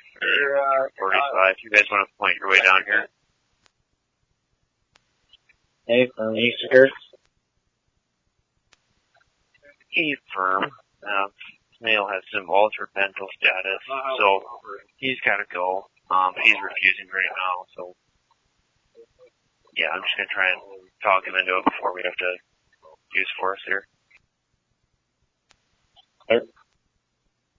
45. You guys want to point your way down here? Hey, from Easter. Hey, firm. Snail has some altered mental status, so he's got to go. But he's refusing right now, so yeah, I'm just gonna try and talk him into it before we have to use force here.